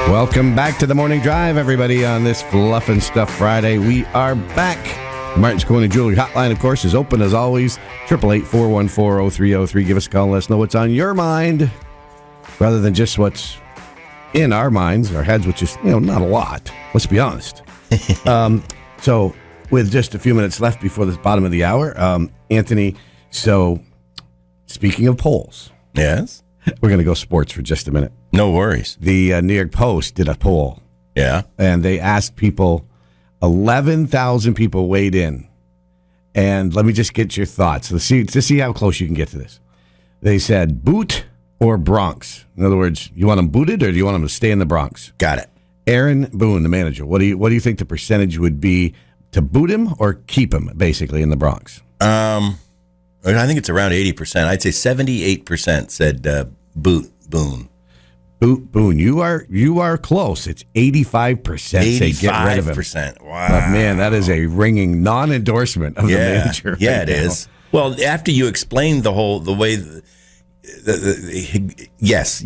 Welcome back to the Morning Drive, everybody, on this Fluff and Stuff Friday. We are back. Martin's Corner Jewelry Hotline, of course, is open as always. 888-414-0303. Give us a call and let us know what's on your mind, rather than just what's in our minds, our heads, which is, not a lot. Let's be honest. So, with just a few minutes left before the bottom of the hour, Anthony, so speaking of polls. Yes? We're going to go sports for just a minute. No worries. The New York Post did a poll. Yeah. And they asked people, 11,000 people weighed in. And let me just get your thoughts to see how close you can get to this. They said boot or Bronx. In other words, you want them booted or do you want them to stay in the Bronx? Got it. Aaron Boone, the manager, what do you think the percentage would be to boot him or keep him basically in the Bronx? I think it's around 80%. I'd say 78% said boot Boone. Boot Boone. You are close. It's 85% say get rid of him. 85%. Wow. But man, that is a ringing non-endorsement of the manager. Yeah, right it now. is. Well, after you explained the way, yes,